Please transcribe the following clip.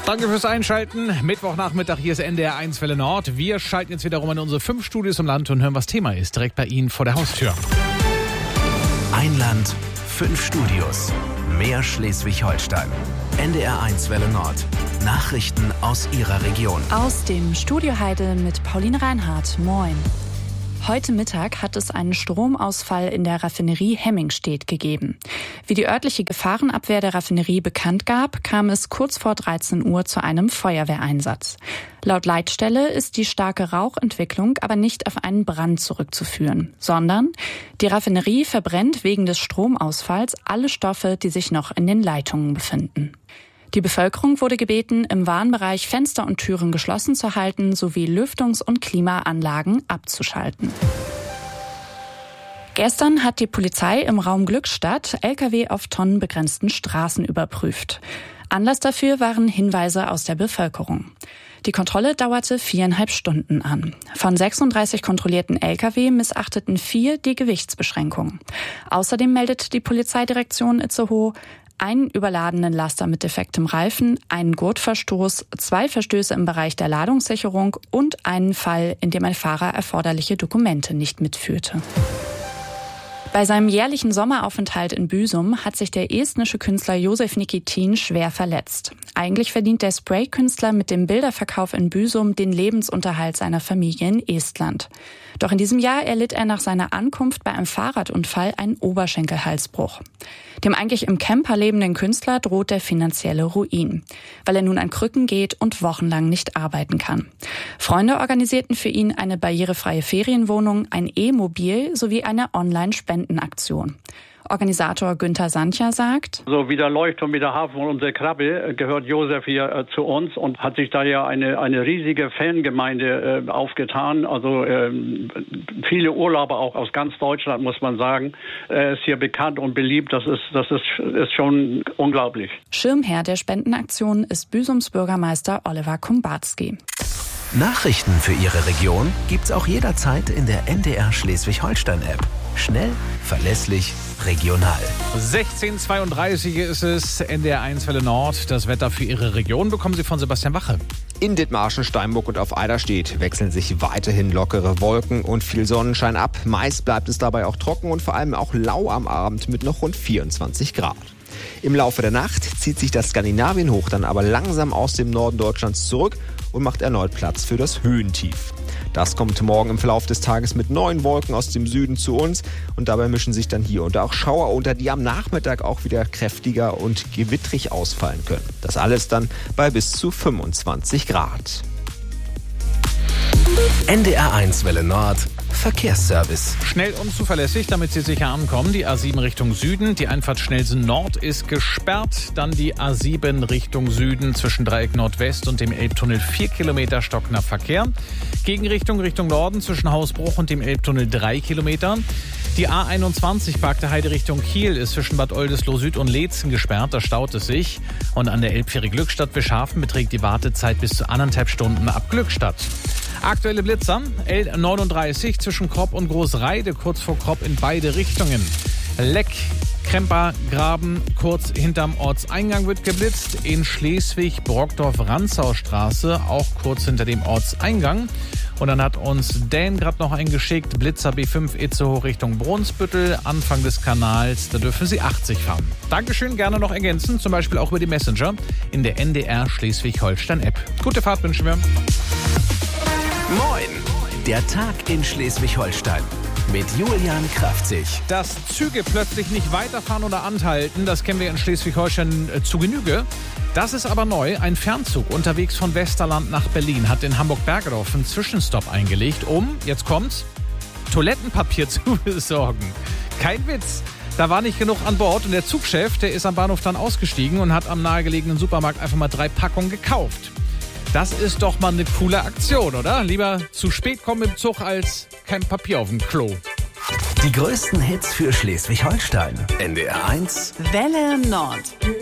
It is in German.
Danke fürs Einschalten. Mittwochnachmittag, hier ist NDR 1 Welle Nord. Wir schalten jetzt wiederum in unsere 5 Studios im Land und hören, was Thema ist, direkt bei Ihnen vor der Haustür. Ein Land, 5 Studios. Mehr Schleswig-Holstein. NDR 1 Welle Nord. Nachrichten aus Ihrer Region. Aus dem Studio Heide mit Pauline Reinhardt. Moin. Heute Mittag hat es einen Stromausfall in der Raffinerie Hemmingstedt gegeben. Wie die örtliche Gefahrenabwehr der Raffinerie bekannt gab, kam es kurz vor 13 Uhr zu einem Feuerwehreinsatz. Laut Leitstelle ist die starke Rauchentwicklung aber nicht auf einen Brand zurückzuführen, sondern die Raffinerie verbrennt wegen des Stromausfalls alle Stoffe, die sich noch in den Leitungen befinden. Die Bevölkerung wurde gebeten, im Warnbereich Fenster und Türen geschlossen zu halten sowie Lüftungs- und Klimaanlagen abzuschalten. Gestern hat die Polizei im Raum Glückstadt Lkw auf tonnenbegrenzten Straßen überprüft. Anlass dafür waren Hinweise aus der Bevölkerung. Die Kontrolle dauerte 4,5 Stunden an. Von 36 kontrollierten Lkw missachteten 4 die Gewichtsbeschränkung. Außerdem meldet die Polizeidirektion Itzehoe einen überladenen Laster mit defektem Reifen, einen Gurtverstoß, 2 Verstöße im Bereich der Ladungssicherung und einen Fall, in dem ein Fahrer erforderliche Dokumente nicht mitführte. Bei seinem jährlichen Sommeraufenthalt in Büsum hat sich der estnische Künstler Josef Nikitin schwer verletzt. Eigentlich verdient der Spray-Künstler mit dem Bilderverkauf in Büsum den Lebensunterhalt seiner Familie in Estland. Doch in diesem Jahr erlitt er nach seiner Ankunft bei einem Fahrradunfall einen Oberschenkelhalsbruch. Dem eigentlich im Camper lebenden Künstler droht der finanzielle Ruin, weil er nun an Krücken geht und wochenlang nicht arbeiten kann. Freunde organisierten für ihn eine barrierefreie Ferienwohnung, ein E-Mobil sowie eine Online-Spendenaktion. Organisator Günther Santja sagt: So wie der Leuchtturm, wie der Hafen und unsere Krabbe gehört Josef hier zu uns und hat sich da ja eine riesige Fangemeinde aufgetan. Also viele Urlauber auch aus ganz Deutschland, muss man sagen. Er ist hier bekannt und beliebt. Das ist schon unglaublich. Schirmherr der Spendenaktion ist Büsums Bürgermeister Oliver Kumbatski. Nachrichten für Ihre Region gibt's auch jederzeit in der NDR Schleswig-Holstein-App. Schnell, verlässlich, regional. 16:32 ist es, NDR 1 Welle Nord. Das Wetter für Ihre Region bekommen Sie von Sebastian Wache. In Dithmarschen, Steinburg und auf Eiderstedt wechseln sich weiterhin lockere Wolken und viel Sonnenschein ab. Meist bleibt es dabei auch trocken und vor allem auch lau am Abend mit noch rund 24 Grad. Im Laufe der Nacht zieht sich das Skandinavienhoch dann aber langsam aus dem Norden Deutschlands zurück und macht erneut Platz für das Höhentief. Das kommt morgen im Verlauf des Tages mit neuen Wolken aus dem Süden zu uns und dabei mischen sich dann hier und da auch Schauer unter, die am Nachmittag auch wieder kräftiger und gewittrig ausfallen können. Das alles dann bei bis zu 25 Grad. NDR 1 Welle Nord. Verkehrsservice. Schnell und zuverlässig, damit Sie sicher ankommen. Die A7 Richtung Süden, die Einfahrt Schnellsen Nord ist gesperrt. Dann die A7 Richtung Süden zwischen Dreieck Nordwest und dem Elbtunnel 4 Kilometer stockender Verkehr. Gegenrichtung Richtung Norden zwischen Hausbruch und dem Elbtunnel 3 Kilometer. Die A21 Barkte Heide Richtung Kiel ist zwischen Bad Oldesloe Süd und Leetzen gesperrt, da staut es sich. Und an der Elbfähre Glückstadt-Wischhafen beträgt die Wartezeit bis zu 1,5 Stunden ab Glückstadt. Aktuelle Blitzer, L39 zwischen Kropp und Großreide, kurz vor Kropp in beide Richtungen. Leck, Krempergraben, kurz hinterm Ortseingang wird geblitzt. In Schleswig, Brockdorf-Ranzau-Straße, auch kurz hinter dem Ortseingang. Und dann hat uns Dan gerade noch eingeschickt, Blitzer B5 Itzehoe Richtung Brunsbüttel, Anfang des Kanals, da dürfen Sie 80 fahren. Dankeschön, gerne noch ergänzen, zum Beispiel auch über die Messenger in der NDR Schleswig-Holstein-App. Gute Fahrt wünschen wir. Moin! Der Tag in Schleswig-Holstein mit Julian Kraftzig. Dass Züge plötzlich nicht weiterfahren oder anhalten, das kennen wir in Schleswig-Holstein zu Genüge. Das ist aber neu. Ein Fernzug unterwegs von Westerland nach Berlin hat in Hamburg-Bergedorf einen Zwischenstopp eingelegt, um, jetzt kommt's, Toilettenpapier zu besorgen. Kein Witz. Da war nicht genug an Bord und der Zugchef, der ist am Bahnhof dann ausgestiegen und hat am nahegelegenen Supermarkt einfach mal 3 Packungen gekauft. Das ist doch mal eine coole Aktion, oder? Lieber zu spät kommen im Zug als kein Papier auf dem Klo. Die größten Hits für Schleswig-Holstein. NDR 1 Welle Nord.